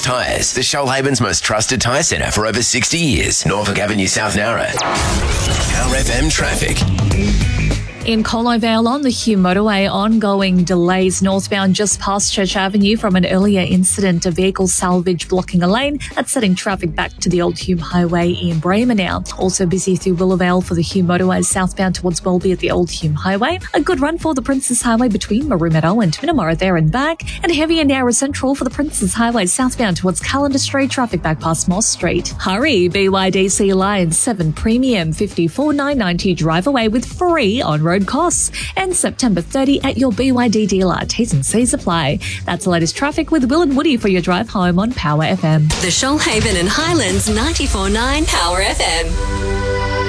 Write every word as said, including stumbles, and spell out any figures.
Tyres, the Shoalhaven's most trusted tyre centre for over sixty years. Norfolk Avenue, South Nowra. Power F M traffic. In Colo Vale on the Hume motorway, ongoing delays northbound just past Church Avenue from an earlier incident, a vehicle salvage blocking a lane. That's setting traffic back to the old Hume Highway in Bremer now. Also busy through Willowvale for the Hume motorway southbound towards Welby at the old Hume Highway. A good run for the Princes Highway between Maru Meadow and Minamara there and back. And heavy and narrow central for the Princes Highway southbound towards Calendar Street, traffic back past Moss Street. Hurry, B Y D C Line seven Premium fifty-four nine ninety drive away with free on-road costs, and September thirtieth at your B Y D dealer. T's and C's apply. That's the latest traffic with Will and Woody for your drive home on Power F M. The Shoalhaven and Highlands ninety-four point nine Power F M.